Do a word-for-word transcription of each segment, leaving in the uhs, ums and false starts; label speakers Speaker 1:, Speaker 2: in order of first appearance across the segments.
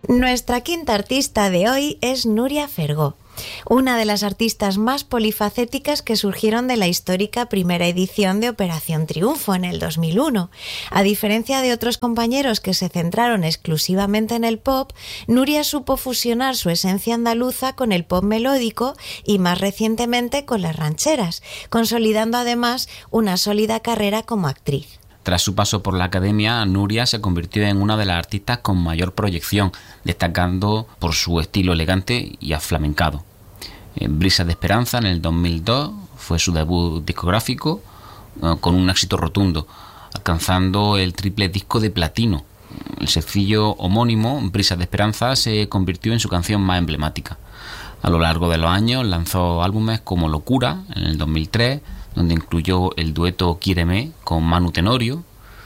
Speaker 1: Nuestra quinta artista de hoy es Núria Fergó, una de las artistas más polifacéticas que surgieron de la histórica primera edición de Operación Triunfo en el dos mil uno. A diferencia de otros compañeros que se centraron exclusivamente en el pop, Núria supo fusionar su esencia andaluza con el pop melódico y más recientemente con las rancheras, consolidando además una sólida carrera como actriz.
Speaker 2: Tras su paso por la academia, Núria se convirtió en una de las artistas con mayor proyección, destacando por su estilo elegante y aflamencado. Brisas de Esperanza en el dos mil dos fue su debut discográfico, con un éxito rotundo, alcanzando el triple disco de platino. El sencillo homónimo, Brisas de Esperanza, se convirtió en su canción más emblemática. A lo largo de los años lanzó álbumes como Locura en el dos mil tres, donde incluyó el dueto Quiéreme con Manu Tenorio,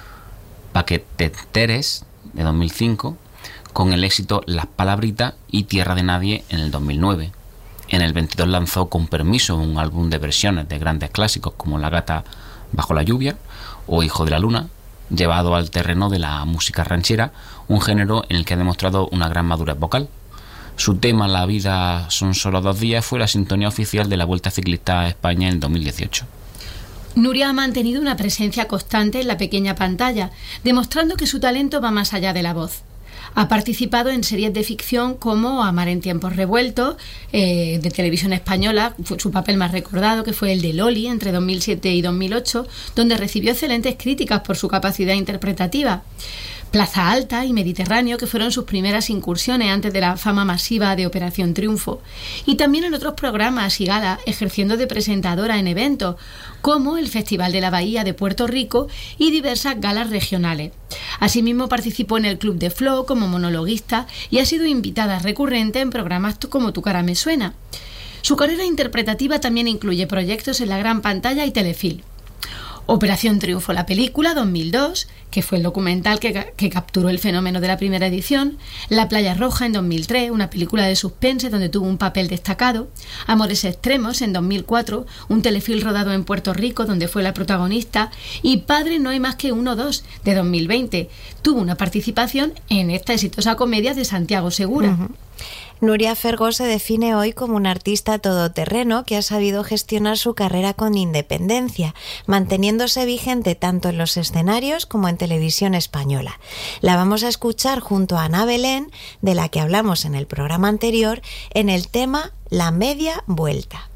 Speaker 2: Pa' que te enteres de dos mil cinco, con el éxito Las Palabritas y Tierra de Nadie en el dos mil nueve. En el veintidós lanzó Con Permiso, un álbum de versiones de grandes clásicos como La Gata Bajo la Lluvia o Hijo de la Luna, llevado al terreno de la música ranchera, un género en el que ha demostrado una gran madurez vocal. Su tema La vida son solo dos días fue la sintonía oficial de la Vuelta Ciclista a España en dos mil dieciocho.
Speaker 3: Núria ha mantenido una presencia constante en la pequeña pantalla, demostrando que su talento va más allá de la voz. Ha participado en series de ficción como Amar en tiempos revueltos, eh, de televisión española, fue su papel más recordado, que fue el de Loli entre dos mil siete y dos mil ocho, donde recibió excelentes críticas por su capacidad interpretativa. Plaza Alta y Mediterráneo, que fueron sus primeras incursiones antes de la fama masiva de Operación Triunfo, y también en otros programas y galas, ejerciendo de presentadora en eventos, como el Festival de la Bahía de Puerto Rico y diversas galas regionales. Asimismo participó en el Club de Flow como monologuista y ha sido invitada recurrente en programas como Tu cara me suena. Su carrera interpretativa también incluye proyectos en la gran pantalla y telefilm. Operación Triunfo, la película, dos mil dos, que fue el documental que, que capturó el fenómeno de la primera edición. La Playa Roja en dos mil tres, una película de suspense donde tuvo un papel destacado. Amores Extremos en dos mil cuatro, un telefilm rodado en Puerto Rico donde fue la protagonista. Y Padre no hay más que uno dos, de dos mil veinte. Tuvo una participación en esta exitosa comedia de Santiago Segura.
Speaker 1: Uh-huh. Núria Fergó se define hoy como una artista todoterreno que ha sabido gestionar su carrera con independencia, manteniéndose vigente tanto en los escenarios como en televisión española. La vamos a escuchar junto a Ana Belén, de la que hablamos en el programa anterior, en el tema La Media Vuelta.